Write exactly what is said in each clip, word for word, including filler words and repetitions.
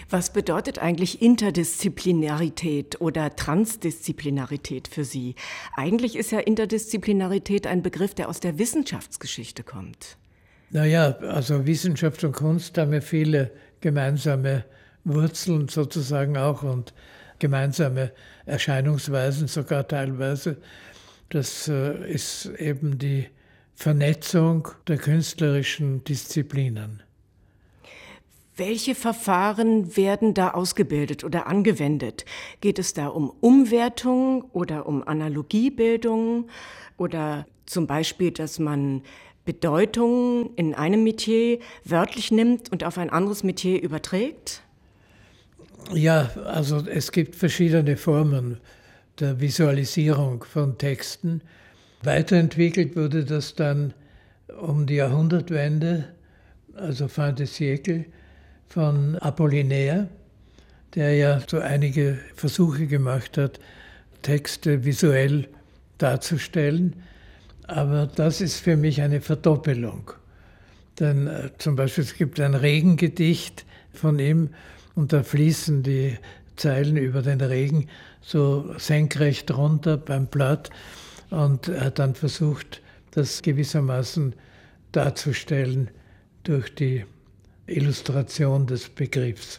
Was bedeutet eigentlich Interdisziplinarität oder Transdisziplinarität für Sie? Eigentlich ist ja Interdisziplinarität ein Begriff, der aus der Wissenschaftsgeschichte kommt. Naja, also Wissenschaft und Kunst haben ja viele gemeinsame Wurzeln sozusagen auch und gemeinsame Erscheinungsweisen sogar teilweise. Das äh, ist eben die Vernetzung der künstlerischen Disziplinen. Welche Verfahren werden da ausgebildet oder angewendet? Geht es da um Umwertung oder um Analogiebildung oder zum Beispiel, dass man Bedeutungen in einem Metier wörtlich nimmt und auf ein anderes Metier überträgt? Ja, also es gibt verschiedene Formen der Visualisierung von Texten. Weiterentwickelt wurde das dann um die Jahrhundertwende, also fin de siècle, von Apollinaire, der ja so einige Versuche gemacht hat, Texte visuell darzustellen. Aber das ist für mich eine Verdoppelung. Denn äh, zum Beispiel es gibt ein Regengedicht von ihm und da fließen die Zeilen über den Regen so senkrecht runter beim Blatt und er hat dann versucht, das gewissermaßen darzustellen durch die Illustration des Begriffs.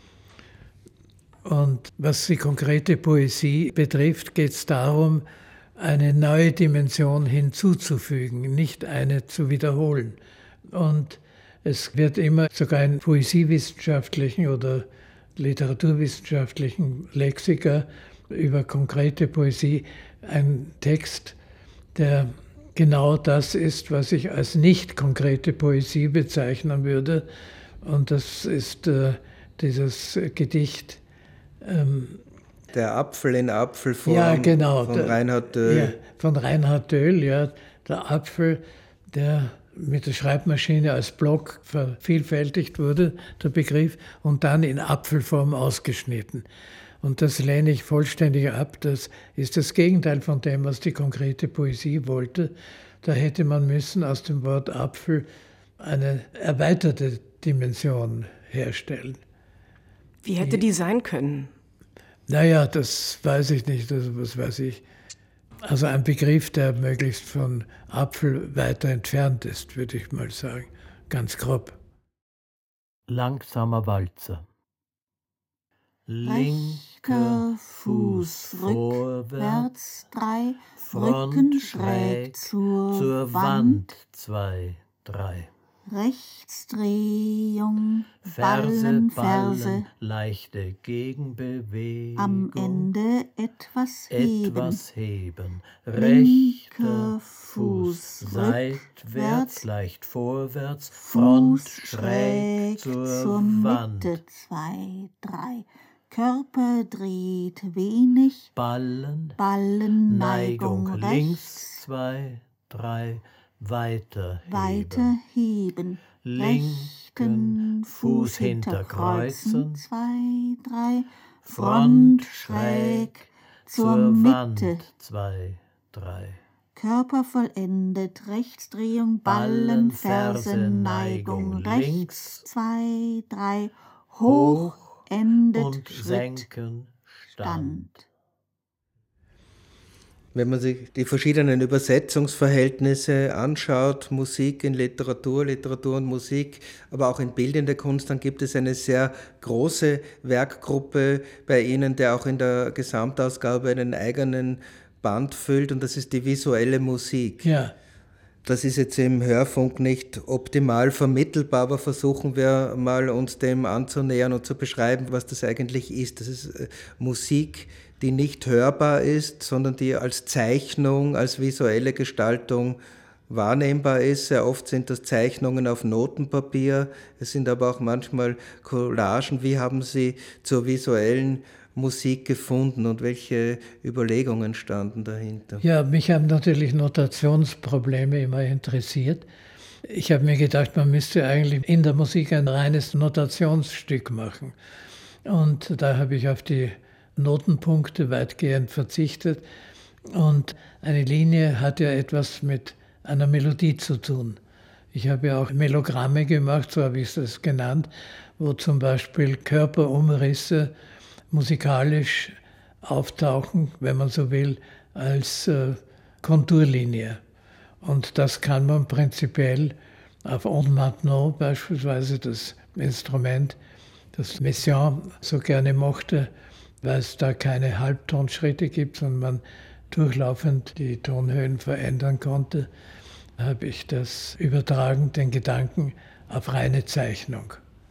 Und was die konkrete Poesie betrifft, geht es darum, eine neue Dimension hinzuzufügen, nicht eine zu wiederholen. Und es wird immer sogar in poesiewissenschaftlichen oder literaturwissenschaftlichen Lexika über konkrete Poesie ein Text, der genau das ist, was ich als nicht konkrete Poesie bezeichnen würde. Und das ist äh, dieses Gedicht. Ähm, Der Apfel in Apfelform, ja, genau, von der, Reinhard Döhl. Ja, von Reinhard Döhl, ja. Der Apfel, der mit der Schreibmaschine als Block vervielfältigt wurde, der Begriff, und dann in Apfelform ausgeschnitten. Und das lehne ich vollständig ab. Das ist das Gegenteil von dem, was die konkrete Poesie wollte. Da hätte man müssen aus dem Wort Apfel eine erweiterte Dimension herstellen. Wie hätte die sein können? Naja, das weiß ich nicht. Also, was weiß ich. Also ein Begriff, der möglichst von Apfel weiter entfernt ist, würde ich mal sagen. Ganz grob. Langsamer Walzer. Linker Fuß rückwärts drei, Rücken schräg zur, zur Wand zwei, drei. Rechtsdrehung, Ballen, Ferse, leichte Gegenbewegung. Am Ende etwas heben. Etwas heben. Rechter Fuß seitwärts, leicht vorwärts, Front schräg zur, zur Wand. Mitte, zwei, drei. Körper dreht wenig. Ballen, Ballen, Neigung, Neigung rechts. links, zwei, drei. Weiter heben. Weiter heben. Linken Fuß hinterkreuzen. Zwei, drei. Front schräg zur zur Mitte. Wand. Zwei, drei. Körper vollendet. Rechtsdrehung. Ballen, Ferse, Neigung. Rechts. Zwei, drei. Hoch. Endet. Und Schritt. senken. Stand. Wenn man sich die verschiedenen Übersetzungsverhältnisse anschaut, Musik in Literatur, Literatur und Musik, aber auch in bildende Kunst, dann gibt es eine sehr große Werkgruppe bei Ihnen, der auch in der Gesamtausgabe einen eigenen Band füllt, und das ist die visuelle Musik. Ja. Das ist jetzt im Hörfunk nicht optimal vermittelbar, aber versuchen wir mal uns dem anzunähern und zu beschreiben, was das eigentlich ist. Das ist äh, Musik, die nicht hörbar ist, sondern die als Zeichnung, als visuelle Gestaltung wahrnehmbar ist. Sehr oft sind das Zeichnungen auf Notenpapier, es sind aber auch manchmal Collagen. Wie haben Sie zur visuellen Musik gefunden und welche Überlegungen standen dahinter? Ja, mich haben natürlich Notationsprobleme immer interessiert. Ich habe mir gedacht, man müsste eigentlich in der Musik ein reines Notationsstück machen. Und da habe ich auf die Notenpunkte weitgehend verzichtet. Und eine Linie hat ja etwas mit einer Melodie zu tun. Ich habe ja auch Melogramme gemacht, so habe ich es genannt, wo zum Beispiel Körperumrisse musikalisch auftauchen, wenn man so will, als äh, Konturlinie. Und das kann man prinzipiell auf On Maintenant beispielsweise, das Instrument, das Messiaen so gerne mochte, weil es da keine Halbtonschritte gibt, sondern man durchlaufend die Tonhöhen verändern konnte, habe ich das übertragen, den Gedanken, auf reine Zeichnung.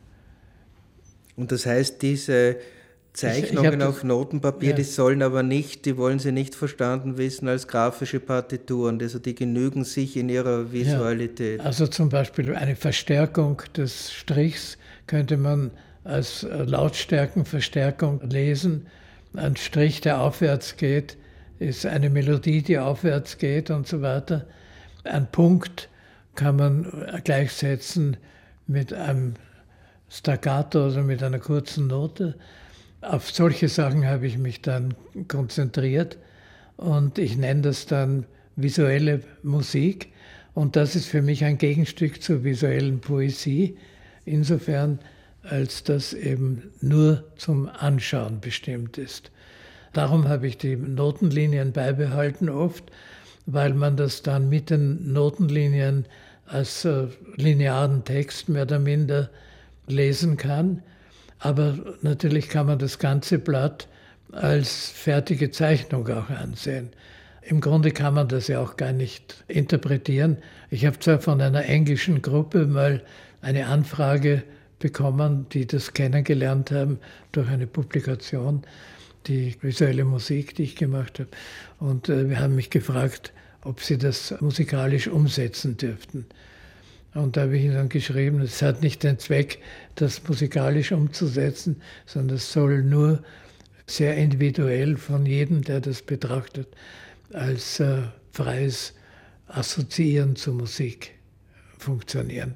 Und das heißt, diese Zeichnungen auf Notenpapier, ja. die sollen aber nicht, die wollen Sie nicht verstanden wissen als grafische Partituren, also die genügen sich in ihrer Visualität. Ja, also zum Beispiel eine Verstärkung des Strichs könnte man als Lautstärkenverstärkung lesen. Ein Strich, der aufwärts geht, ist eine Melodie, die aufwärts geht und so weiter. Ein Punkt kann man gleichsetzen mit einem Staccato, also mit einer kurzen Note. Auf solche Sachen habe ich mich dann konzentriert und ich nenne das dann visuelle Musik. Und das ist für mich ein Gegenstück zur visuellen Poesie, insofern als das eben nur zum Anschauen bestimmt ist. Darum habe ich die Notenlinien beibehalten oft, weil man das dann mit den Notenlinien als äh, linearen Text mehr oder minder lesen kann. Aber natürlich kann man das ganze Blatt als fertige Zeichnung auch ansehen. Im Grunde kann man das ja auch gar nicht interpretieren. Ich habe zwar von einer englischen Gruppe mal eine Anfrage bekommen, die das kennengelernt haben durch eine Publikation, die visuelle Musik, die ich gemacht habe. Und äh, wir haben mich gefragt, ob sie das musikalisch umsetzen dürften. Und da habe ich ihnen dann geschrieben, es hat nicht den Zweck, das musikalisch umzusetzen, sondern es soll nur sehr individuell von jedem, der das betrachtet, als äh, freies Assoziieren zur Musik funktionieren.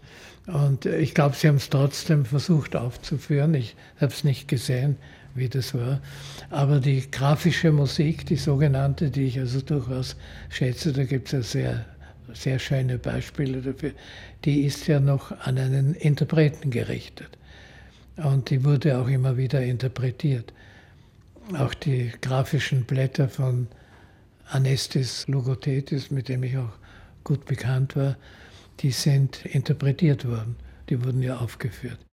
Und äh, ich glaube, sie haben es trotzdem versucht aufzuführen. Ich habe es nicht gesehen, wie das war. Aber die grafische Musik, die sogenannte, die ich also durchaus schätze, da gibt es ja sehr sehr schöne Beispiele dafür, die ist ja noch an einen Interpreten gerichtet. Und die wurde auch immer wieder interpretiert. Auch die grafischen Blätter von Anestis Logothetis, mit dem ich auch gut bekannt war, die sind interpretiert worden. Die wurden ja aufgeführt.